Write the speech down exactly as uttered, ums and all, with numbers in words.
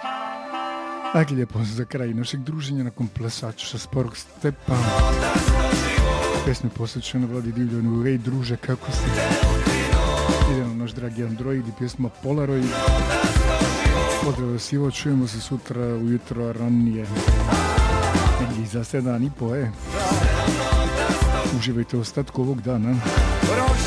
Ajde lijepo za kraj našeg druženja nakon plesača sa sporog stepa. Pesme posvećena Vladi Divljanu. Ej druže, kako si? Ide nam naš dragi Android i pjesma Polaroid. Pozdrav Sivo, čujemo se sutra ujutro ranije. Negdje za sedam i po, e. Uživajte ostatku ovog dana.